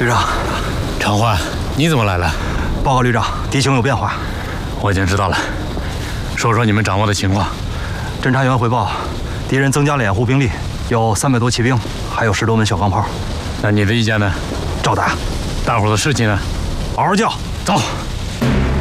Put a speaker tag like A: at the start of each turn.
A: 旅长，
B: 常欢，你怎么来了？
A: 报告旅长，敌情有变化。
B: 我已经知道了，说说你们掌握的情况。
A: 侦察员汇报，敌人增加了掩护兵力，有300多骑兵，还有10多门小钢炮。
B: 那你的意见呢？
A: 照打。
B: 大伙的士气呢？
A: 嗷嗷叫，
B: 走。